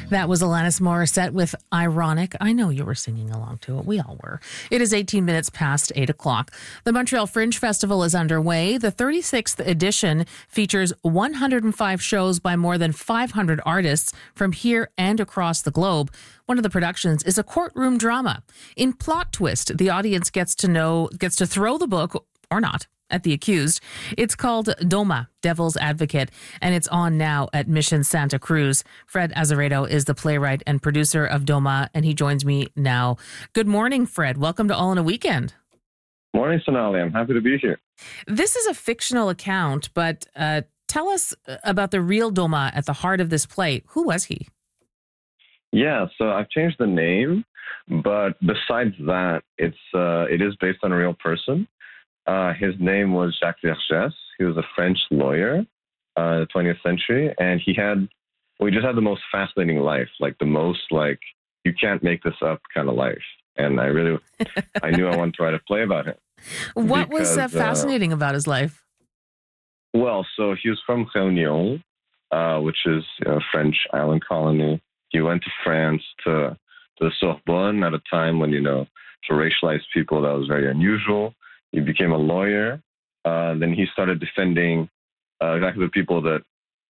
That was Alanis Morissette with Ironic. I know you were singing along to it. We all were. It is 18 minutes past 8 o'clock. The Montreal Fringe Festival is underway. The 36th edition features 105 shows by more than 500 artists from here and across the globe. One of the productions is a courtroom drama. In Plot Twist, the audience gets to throw the book, or not, at the accused. It's called Doma, Devil's Advocate, and it's on now at Mission Santa Cruz. Fred Azeredo is the playwright and producer of Doma, and he joins me now. Good morning, Fred. Welcome to All in a Weekend. Morning, Sonali. I'm happy to be here. This is a fictional account, but tell us about the real Doma at the heart of this play. Who was he? Yeah, so I've changed the name, but besides that, it is based on a real person. His name was Jacques Vergès. He was a French lawyer in the 20th century, and he just had the most fascinating life, you can't make this up kind of life. And I knew I wanted to write a play about him. What was fascinating about his life? Well, so he was from Réunion, which is a French island colony. He went to France to the Sorbonne at a time when, for racialized people, that was very unusual. He became a lawyer. Then he started defending exactly the people that,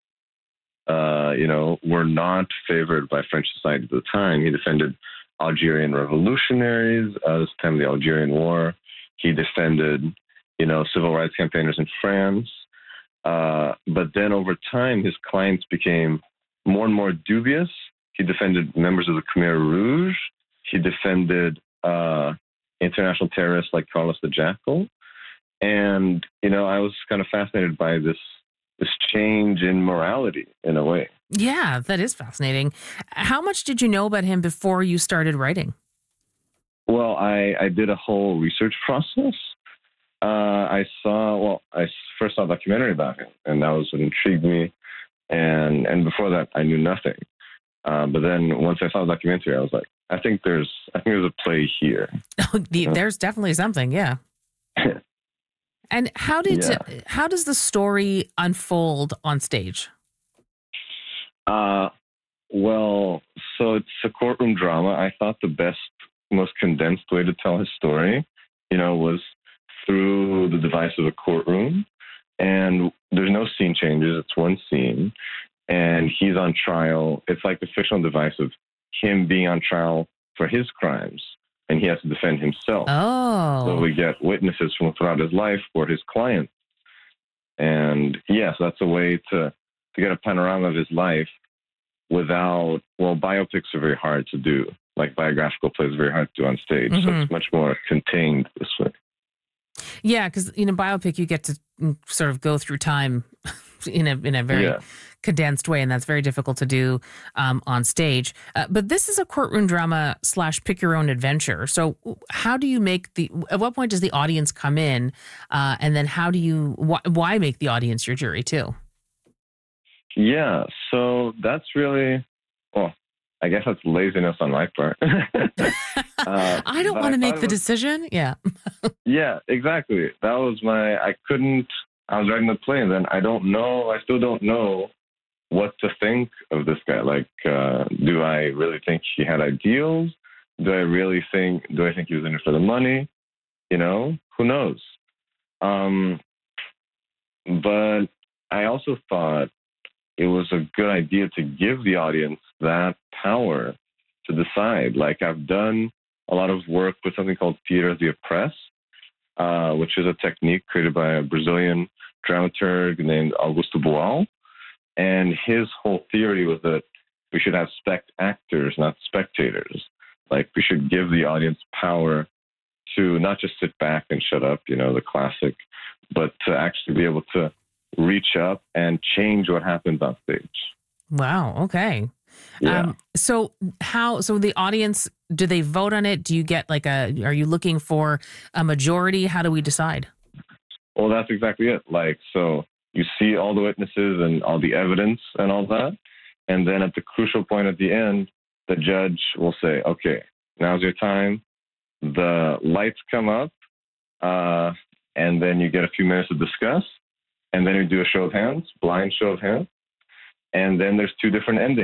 were not favored by French society at the time. He defended Algerian revolutionaries at this time of the Algerian War. He defended, civil rights campaigners in France. But then over time, his clients became more and more dubious. He defended members of the Khmer Rouge. He defended international terrorists like Carlos the Jackal. And, I was kind of fascinated by this change in morality in a way. Yeah, that is fascinating. How much did you know about him before you started writing? Well, I did a whole research process. I first saw a documentary about him, and that was what intrigued me. And before that, I knew nothing. But then once I saw the documentary, I was like, I think there's a play here. There's definitely something, yeah. And how does the story unfold on stage? Well, so it's a courtroom drama. I thought the best, most condensed way to tell his story, was through the device of a courtroom. And there's no scene changes. It's one scene. And he's on trial. It's like the fictional device of him being on trial for his crimes, and he has to defend himself. Oh. So we get witnesses from throughout his life for his clients. And yes, that's a way to get a panorama of his life biopics are very hard to do. Like biographical plays are very hard to do on stage. Mm-hmm. So it's much more contained this way. Yeah, because in a biopic, you get to sort of go through time in a very condensed way, and that's very difficult to do on stage. But this is a courtroom drama / pick your own adventure. So how do you at what point does the audience come in? And then why make the audience your jury too? Yeah, so that's really, I guess that's laziness on my part. I don't want to make the decision. Yeah. Yeah, exactly. That was I was writing the play, and then I still don't know what to think of this guy. Like, do I really think he had ideals? Do I think he was in it for the money? Who knows? But I also thought it was a good idea to give the audience that power to decide. Like, I've done a lot of work with something called theater of the oppressed, which is a technique created by a Brazilian dramaturg named Augusto Boal. And his whole theory was that we should have actors, not spectators. Like, we should give the audience power to not just sit back and shut up, the classic, but to actually be able to reach up and change what happens on stage. Wow. Okay. Yeah. So the audience, do they vote on it? Do you get are you looking for a majority? How do we decide? Well, that's exactly it. So you see all the witnesses and all the evidence and all that. And then at the crucial point at the end, the judge will say, okay, now's your time. The lights come up, and then you get a few minutes to discuss. And then you do a show of hands, blind show of hands. And then there's two different endings.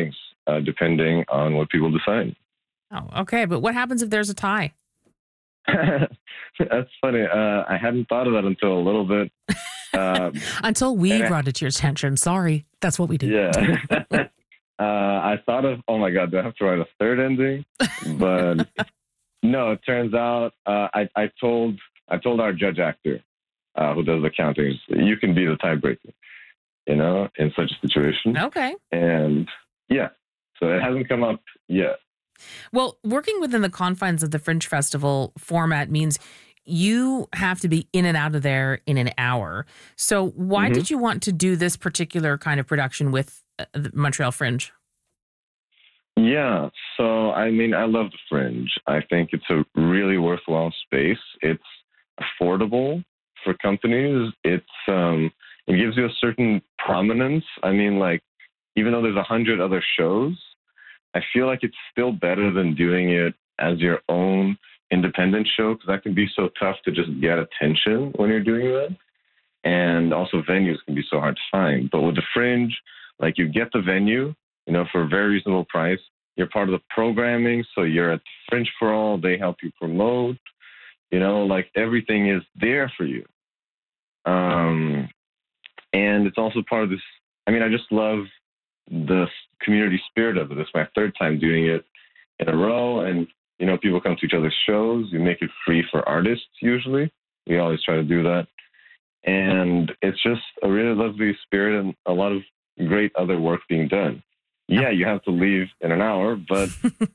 depending on what people decide. Oh, okay. But what happens if there's a tie? That's funny. I hadn't thought of that until a little bit. Until we brought it to your attention. Sorry. That's what we do. Yeah. I thought of, oh my God, do I have to write a third ending? But no, it turns out I told our judge actor who does the counting, you can be the tiebreaker, in such a situation. Okay. And yeah, so it hasn't come up yet. Well, working within the confines of the Fringe Festival format means you have to be in and out of there in an hour. So why did you want to do this particular kind of production with the Montreal Fringe? Yeah, so I love the Fringe. I think it's a really worthwhile space. It's affordable for companies. It gives you a certain prominence. Even though there's 100 other shows, I feel like it's still better than doing it as your own independent show, because that can be so tough to just get attention when you're doing that. And also venues can be so hard to find. But with the Fringe, you get the venue, for a very reasonable price. You're part of the programming, so you're at Fringe for All. They help you promote. Everything is there for you. And it's also part of this. I just love the community spirit of it. It's my third time doing it in a row. And, people come to each other's shows. You make it free for artists, usually. We always try to do that. And it's just a really lovely spirit and a lot of great other work being done. Yeah, you have to leave in an hour, but,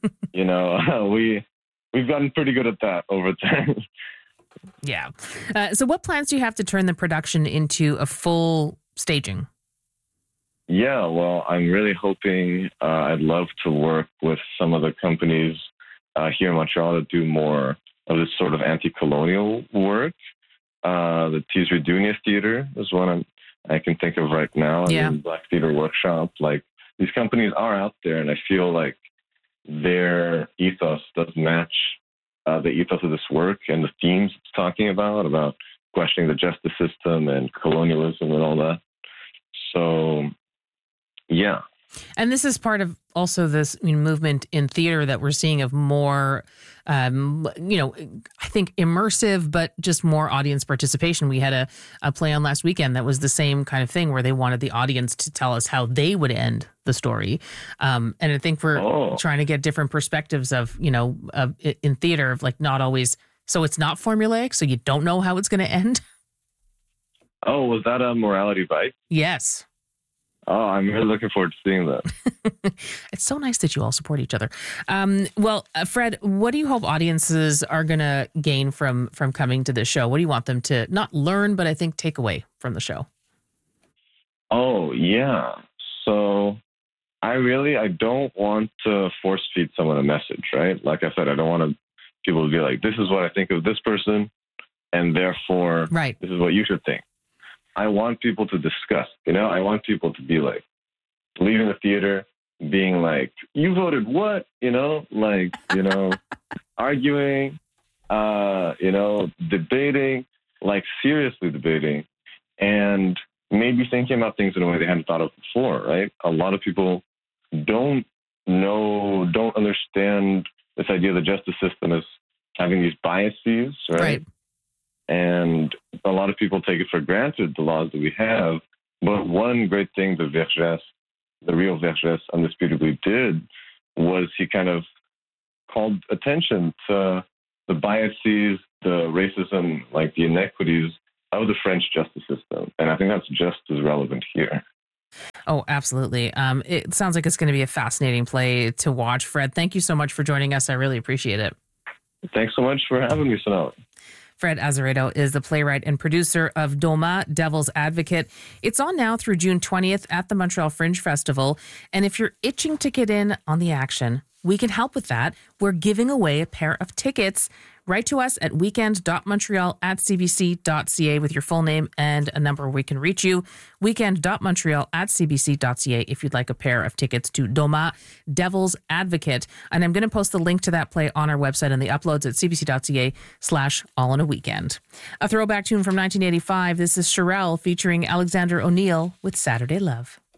we've gotten pretty good at that over time. Yeah. So what plans do you have to turn the production into a full staging? Yeah, well, I'm really hoping I'd love to work with some of the companies here in Montreal to do more of this sort of anti-colonial work. The Teasery Dunia Theater is one I can think of right now. Black Theater Workshop. These companies are out there, and I feel like their ethos does match the ethos of this work and the themes it's talking about questioning the justice system and colonialism and all that. So, yeah. And this is part of also this movement in theater that we're seeing of more, I think immersive, but just more audience participation. We had a play on last weekend that was the same kind of thing where they wanted the audience to tell us how they would end the story. And I think we're trying to get different perspectives of, in theater of not always. So it's not formulaic. So you don't know how it's going to end. Oh, was that a Morality Bite? Yes. Oh, I'm really looking forward to seeing that. It's so nice that you all support each other. Fred, what do you hope audiences are going to gain from coming to this show? What do you want them to not learn, but I think take away from the show? Oh, yeah. So I don't want to force feed someone a message, right? Like I said, I don't want people to be like, this is what I think of this person, and therefore this is what you should think. I want people to discuss, I want people to be leaving the theater being like, you voted what? Arguing, debating, seriously debating, and maybe thinking about things in a way they hadn't thought of before, right? A lot of people don't understand this idea of the justice system as having these biases, right? And a lot of people take it for granted, the laws that we have. But one great thing the real Vergès undisputably did was he kind of called attention to the biases, the racism, the inequities of the French justice system. And I think that's just as relevant here. Oh, absolutely. It sounds like it's going to be a fascinating play to watch. Fred, thank you so much for joining us. I really appreciate it. Thanks so much for having me, Sonali. Fred Azeredo is the playwright and producer of Doma, Devil's Advocate. It's on now through June 20th at the Montreal Fringe Festival. And if you're itching to get in on the action, we can help with that. We're giving away a pair of tickets. Write to us at weekend.montreal@cbc.ca with your full name and a number where we can reach you. Weekend.montreal@cbc.ca if you'd like a pair of tickets to Doma, Devil's Advocate. And I'm going to post the link to that play on our website and the uploads at cbc.ca/all in a weekend. A throwback tune from 1985. This is Cherelle featuring Alexander O'Neill with Saturday Love.